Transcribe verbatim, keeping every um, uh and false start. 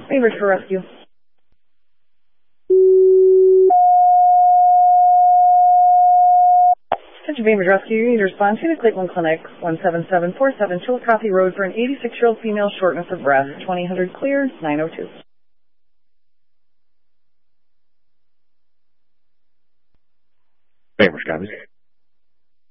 Bainbridge for rescue. Attention Bainbridge Rescue, you need to respond to the Cleveland Clinic, one seven seven four seven Chillicothe Road for an eighty-six-year-old female shortness of breath, twenty hundred clear, nine oh two. Bainbridge, copies.